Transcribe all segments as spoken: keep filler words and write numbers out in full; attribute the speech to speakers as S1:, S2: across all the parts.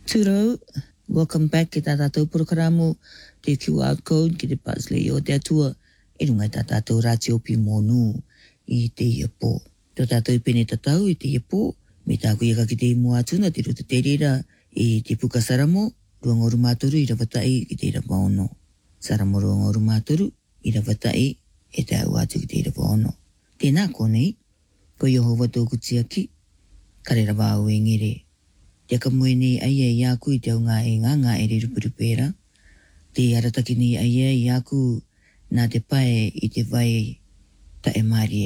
S1: Turo, welcome back ki tā tātou programo te Q R code ki te Pasley o te atua e rungai tā tātou rātio pi mōnu i te iapo. Tō tātou pene tatau i te iapo, me tā kuiaka ki te imu atuna te ruta te rira i te puka saramo, ruangoru mātoru i rawatai ki te ira waono. Saramo ruangoru mātoru i rawatai e te au atu ki te ira waono. Tēnā konei, ko Yehova tōku tiaki, kare rawa au e ngere. Te kamuene aia i aku i te au ngā e ngā ngā e re rupurupera. Te arataki ni aia i aku nā te pae i te vai ta e marie.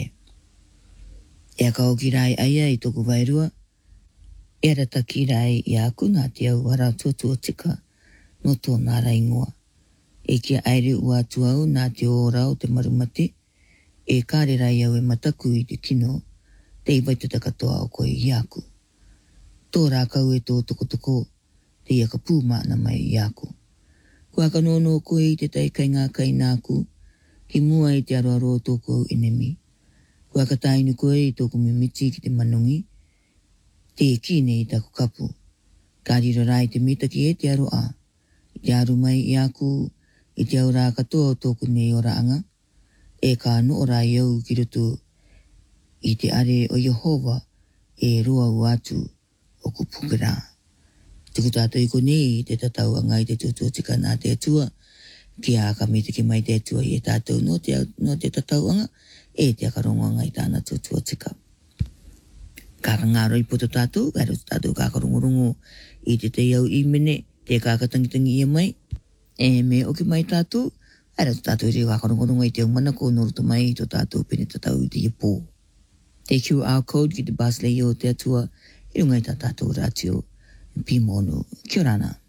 S1: E a kao ki rai aia i toku vairua. E arataki rai i aku nā te au hara tuatua tika no tō nā raingoa. E kia aere ua tuau nā te ora o te marumate. E kāre rai au e mataku i te kino. Te iwaitata katoa o koe i aku. Tō rākau e tō toko toko, te ia ka pūmana mai i aku. Kua ka nono koe i te tai kai ngā kai nāku, ki mua i te aroaro o tōku au enemi. Kua ka tainu koe i tōku mimiti ki te manungi, te e kine i taku kapu. Ka rira rai te mitaki e te aroa, i te aru mai i aku, i te au rā katoa o tōku nei o raanga, e ka no ora i au ki rutu, i te are o Yehova e roa u atu, o kupukera. Tuku tātou i konei te tatau anga i te tūtua tika nā te atua, ki a ka mitiki mai te atua i e tātou no te, no te tatau anga, e te akarongo anga i tāna tūtua tika. Ka ngāro i poto tātou, ka roto tātou ka karongorongo i te te iau i mene, te ka katangitangi ia mai, e me oki mai tātou, ka roto tātou i ka karongorongo i te umanako noruto mai i tō tātou pene tatau i te iapō. Te Q R code ki te Basley o te atua, i rungai tā tātou rātio, pi monu, kia ora ana.